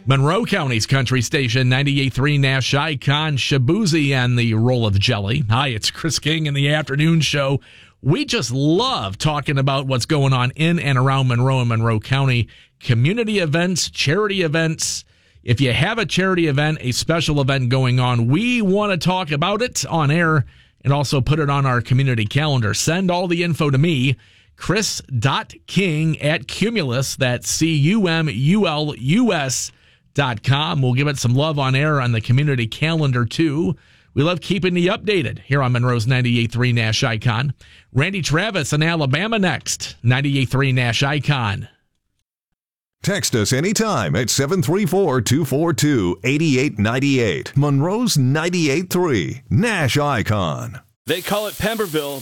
Monroe County's country station, 98.3 Nash Icon, Shabuzi and the Roll of Jelly. Hi, it's Chris King in the afternoon show. We just love talking about what's going on in and around Monroe and Monroe County. Community events, charity events. If you have a charity event, a special event going on, we want to talk about it on air and also put it on our community calendar. Send all the info to me, chris.king@Cumulus, that's CUMULUS.com. We'll give it some love on air on the community calendar, too. We love keeping you updated here on Monroe's 98.3 Nash Icon. Randy Travis in Alabama next, 98.3 Nash Icon. Text us anytime at 734-242-8898. Monroe's 98.3 Nash Icon. They call it Pemberville,